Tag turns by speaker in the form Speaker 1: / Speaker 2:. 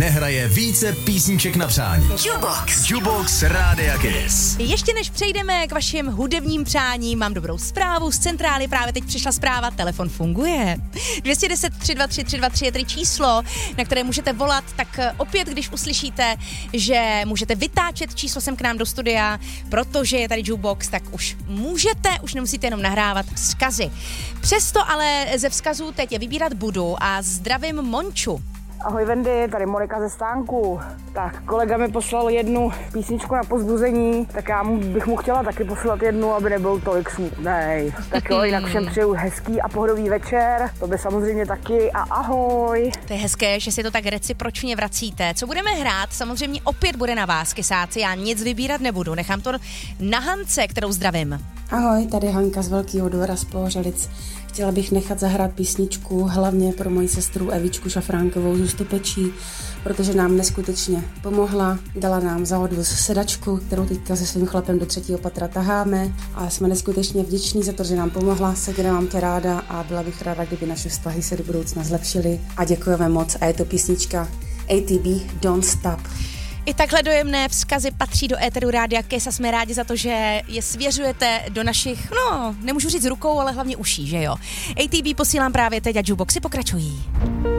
Speaker 1: nehraje více písniček na přání. Jukebox Rádia Kiss.
Speaker 2: Ještě než přejdeme k vašim hudebním přáním, mám dobrou zprávu. Z centrály právě teď přišla zpráva, telefon funguje. 210 323 323 je tedy číslo, na které můžete volat, tak opět, když uslyšíte, že můžete vytáčet číslo sem k nám do studia, protože je tady Jukebox, tak už můžete, už nemusíte jenom nahrávat vzkazy. Přesto ale ze vzkazů teď je vybírat budu a zdravím Monču.
Speaker 3: Ahoj Wendy, tady Monika ze Stánku. Tak kolega mi poslal jednu písničku na povzbuzení, tak já bych mu chtěla taky poslat jednu, aby nebyl tolik smutnej. Tak jo, jinak všem přeju hezký a pohodový večer, to by samozřejmě taky a ahoj.
Speaker 2: To je hezké, že si to tak recipročně vracíte. Co budeme hrát, samozřejmě opět bude na vás, kysáci, já nic vybírat nebudu, nechám to na Hance, kterou zdravím.
Speaker 4: Ahoj, tady Hanka z Velkého Dvora z Pohořelic. Chtěla bych nechat zahrát písničku hlavně pro moji sestru Evičku Šafránkovou z Ústupečí, protože nám neskutečně pomohla, dala nám za odvoz sedačku, kterou teďka se svým chlapem do 3. patra taháme a jsme neskutečně vděční za to, že nám pomohla, Seděla, mám tě ráda a byla bych ráda, kdyby naše vztahy se do budoucna zlepšily a děkujeme moc a je to písnička ATB Don't Stop.
Speaker 2: I takhle dojemné vzkazy patří do éteru Rádia Kiss a jsme rádi za to, že je svěřujete do našich, nemůžu říct rukou, ale hlavně uší, že jo. ATB posílám právě teď a Jukeboxy pokračují.